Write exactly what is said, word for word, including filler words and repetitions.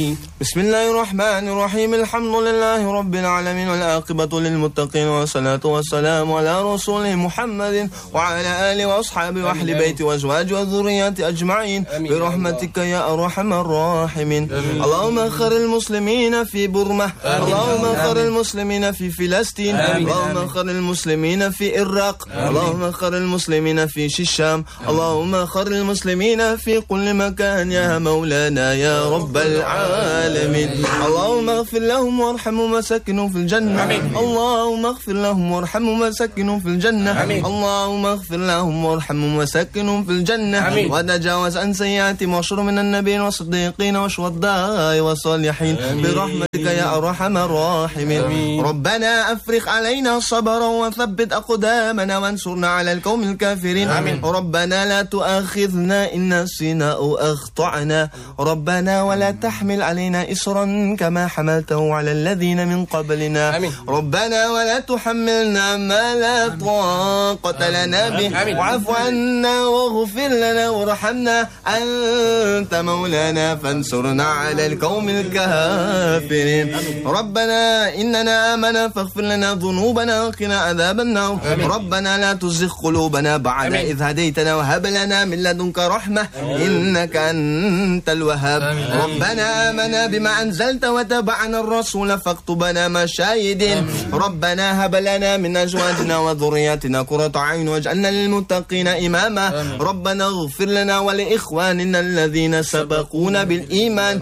بسم الله الرحمن الرحيم. الحمد لله رب العالمين والعاقبة للمتقين والصلاة والسلام على رسوله محمد وعلى آله وأصحابه وأهل بيته وأزواجه وذرياته أجمعين برحمتك يا أرحم الراحمين. اللهم اغفر المسلمين في برمة، اللهم اغفر المسلمين في فلسطين، اللهم اغفر المسلمين في العراق، اللهم اغفر المسلمين في الشام، اللهم اغفر المسلمين في كل مكان يا مولانا يا رب العالمين. اللهم اغفر لهم وارحمهم وسكنهم في الجنة. اللهم اغفر لهم وارحمهم وسكنهم في الجنة. اللهم اغفر لهم وارحمهم وسكنهم في الجنة. وتجاوز عن سيئاتهم واشر من النبيين والصديقين والشهداء والصالحين برحمتك يا أرحم الراحمين. ربنا أفرغ علينا صبرا وثبت أقدامنا وانصرنا على القوم الكافرين. ربنا لا تؤاخذنا إن نسينا أو أخطأنا. ربنا ولا تحمل علينا إصرا كما حملته على الذين من قبلنا. ربنا ولا تحملنا ما لا طاقة لنا به واعف عنا واغفر لنا وارحمنا أنت مولانا فانصرنا على القوم الكافرين. ربنا إننا آمنا فاغفر لنا ذنوبنا وقنا عذاب النار. ربنا لا تزغ قلوبنا بعد إذ هديتنا وهب لنا من لدنك رحمة إنك أنت الوهاب. ربنا آمنا بما أنزلت وتبعنا الرسول فاكتبنا مع الشاهدين. ربنا هب لنا من أزواجنا وذرياتنا قرة أعين واجعلنا للمتقين إماما. ربنا اغفر لنا ولإخواننا الذين سبقونا بالإيمان